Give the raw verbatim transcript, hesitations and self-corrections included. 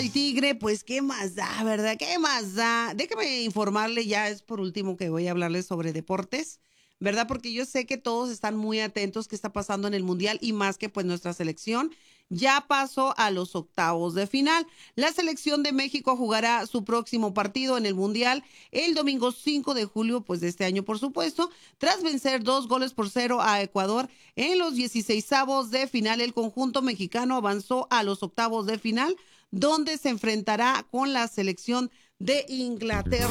al Tigre, pues qué más da, ¿verdad? ¿Qué más da? Déjame informarle, ya es por último que voy a hablarles sobre deportes, ¿verdad? Porque yo sé que todos están muy atentos qué está pasando en el Mundial y más que pues nuestra selección ya pasó a los octavos de final. La selección de México jugará su próximo partido en el Mundial el domingo cinco de julio, pues de este año, por supuesto, tras vencer dos goles por cero a Ecuador en los dieciseisavos de final. El conjunto mexicano avanzó a los octavos de final, donde se enfrentará con la selección de Inglaterra.